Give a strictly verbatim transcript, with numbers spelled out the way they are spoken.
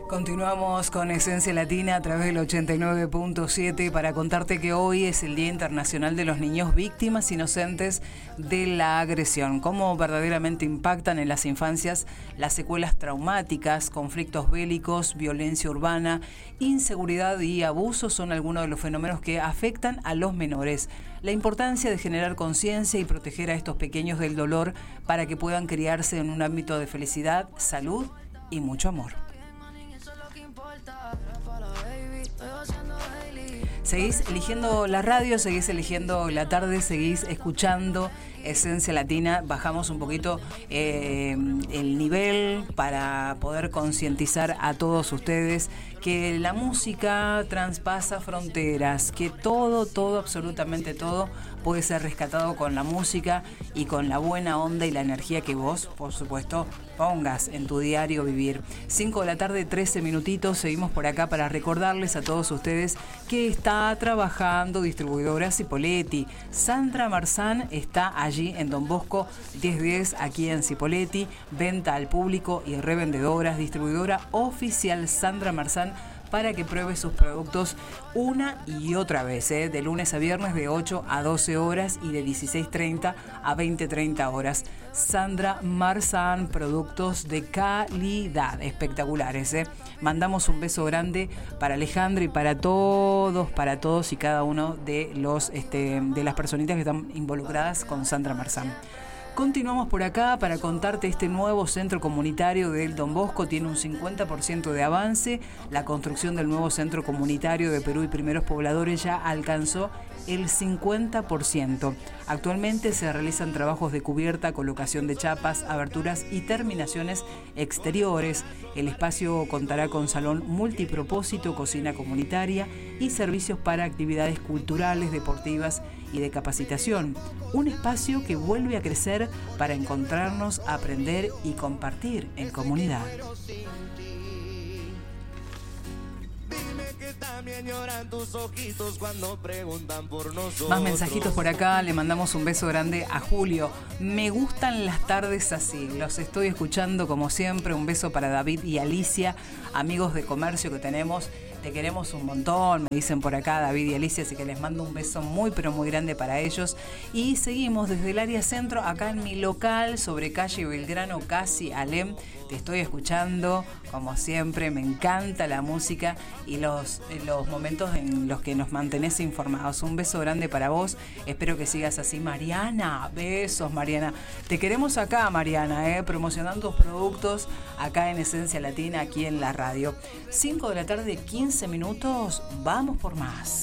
Continuamos con Esencia Latina a través del ochenta y nueve punto siete para contarte que hoy es el Día Internacional de los Niños Víctimas Inocentes de la Agresión. Cómo verdaderamente impactan en las infancias las secuelas traumáticas, conflictos bélicos, violencia urbana, inseguridad y abuso son algunos de los fenómenos que afectan a los menores. La importancia de generar conciencia y proteger a estos pequeños del dolor para que puedan criarse en un ámbito de felicidad, salud y mucho amor. Seguís eligiendo la radio, seguís eligiendo la tarde, seguís escuchando Esencia Latina. Bajamos un poquito eh, el nivel para poder concientizar a todos ustedes que la música traspasa fronteras, que todo, todo, absolutamente todo puede ser rescatado con la música y con la buena onda y la energía que vos, por supuesto, pongas en tu diario vivir. cinco de la tarde, trece minutitos, seguimos por acá para recordarles a todos ustedes que está trabajando distribuidora Cipolletti. Sandra Marzán está allí en Don Bosco diez diez, aquí en Cipolletti, venta al público y revendedoras, distribuidora oficial Sandra Marzán, para que pruebe sus productos una y otra vez, ¿eh? De lunes a viernes de ocho a doce horas y de dieciséis treinta a veinte treinta horas. Sandra Marzán, productos de calidad, espectaculares, ¿eh? Mandamos un beso grande para Alejandro y para todos, para todos y cada uno de los este, de las personitas que están involucradas con Sandra Marzán. Continuamos por acá para contarte este nuevo centro comunitario del Don Bosco. Tiene un cincuenta por ciento de avance. La construcción del nuevo centro comunitario de Perú y Primeros Pobladores ya alcanzó el cincuenta por ciento. Actualmente se realizan trabajos de cubierta, colocación de chapas, aberturas y terminaciones exteriores. El espacio contará con salón multipropósito, cocina comunitaria y servicios para actividades culturales, deportivas y de capacitación. Un espacio que vuelve a crecer para encontrarnos, aprender y compartir en comunidad. Más mensajitos por acá, le mandamos un beso grande a Julio. Me gustan las tardes así, los estoy escuchando como siempre. Un beso para David y Alicia, amigos de comercio que tenemos. Te queremos un montón, me dicen por acá David y Alicia, así que les mando un beso muy pero muy grande para ellos. Y seguimos desde el área centro, acá en mi local, sobre calle Belgrano, casi Alem. Te estoy escuchando, como siempre, me encanta la música y los, los momentos en los que nos mantenés informados. Un beso grande para vos, espero que sigas así. Mariana, besos Mariana. Te queremos acá, Mariana, eh, promocionando tus productos acá en Esencia Latina, aquí en la radio. cinco de la tarde, quince minutos, vamos por más.